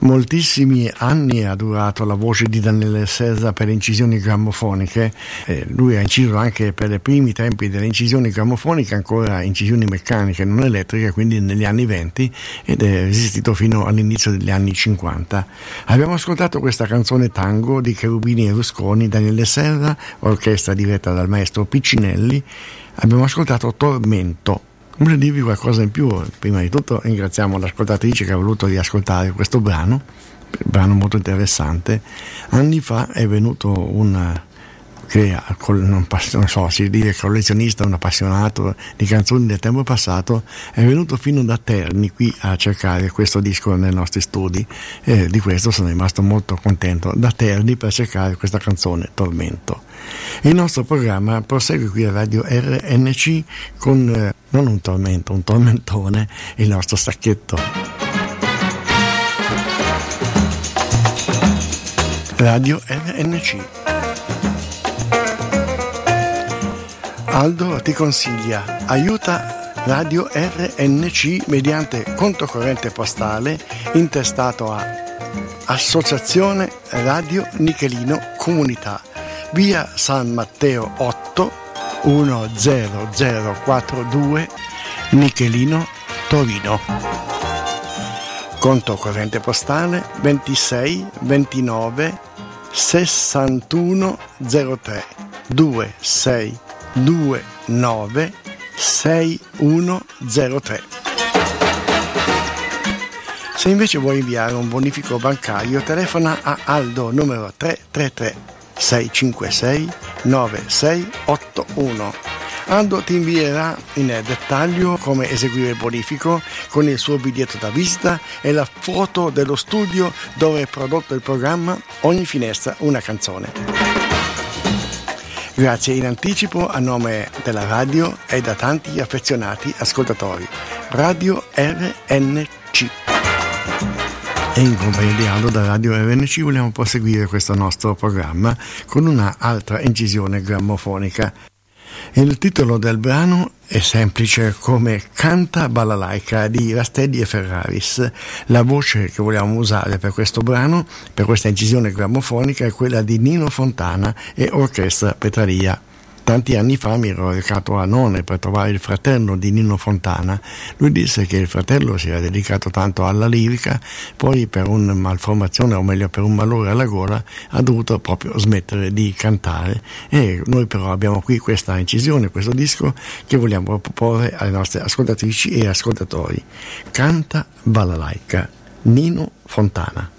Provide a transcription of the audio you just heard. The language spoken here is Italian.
Moltissimi anni ha durato la voce di Daniele Serra per le incisioni grammofoniche. Lui ha inciso anche per i primi tempi delle incisioni grammofoniche, ancora incisioni meccaniche, non elettriche, quindi negli anni 20, ed è resistito fino all'inizio degli anni 50. Abbiamo ascoltato questa canzone tango di Cherubini e Rusconi, Daniele Serra, orchestra diretta dal maestro Piccinelli. Abbiamo ascoltato Tormento. Voglio dirvi qualcosa in più. Prima di tutto ringraziamo l'ascoltatrice che ha voluto riascoltare questo brano molto interessante. Anni fa è venuto non so, si dice collezionista, un appassionato di canzoni del tempo passato, è venuto fino da Terni qui a cercare questo disco nei nostri studi, e di questo sono rimasto molto contento, da Terni per cercare questa canzone Tormento. Il nostro programma prosegue qui a Radio RNC con non un tormento, un tormentone, il nostro sacchetto. Radio RNC. Aldo ti consiglia, aiuta Radio RNC mediante conto corrente postale intestato a Associazione Radio Nichelino Comunità, via San Matteo 8 10042 Nichelino, Torino. Conto corrente postale 26 29 61 03 26 29 6103. Se invece vuoi inviare un bonifico bancario, telefona a Aldo numero 333 656 9681. Aldo ti invierà in dettaglio come eseguire il bonifico con il suo biglietto da visita e la foto dello studio dove è prodotto il programma Ogni finestra una canzone. Grazie in anticipo a nome della radio e da tanti affezionati ascoltatori. Radio RNC. E in compagnia di Aldo da Radio RNC vogliamo proseguire questo nostro programma con una altra incisione grammofonica. Il titolo del brano è semplice come Canta Balalaika di Rastelli e Ferraris. La voce che vogliamo usare per questo brano, per questa incisione grammofonica, è quella di Nino Fontana e Orchestra Petralia. Tanti anni fa mi ero recato a None per trovare il fratello di Nino Fontana. Lui disse che il fratello si era dedicato tanto alla lirica, poi per una malformazione, o meglio per un malore alla gola, ha dovuto proprio smettere di cantare. E noi però abbiamo qui questa incisione, questo disco che vogliamo proporre alle nostre ascoltatrici e ascoltatori. Canta Balalaika, Nino Fontana.